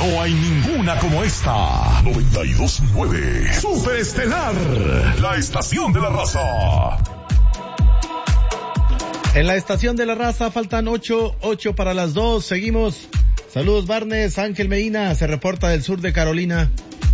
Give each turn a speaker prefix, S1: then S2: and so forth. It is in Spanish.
S1: No hay ninguna como esta. 92.9 Superestelar, la estación de la raza.
S2: En la estación de la raza faltan 8 para las 2. Seguimos. Saludos, Barnes. Ángel Medina se reporta del sur de Carolina.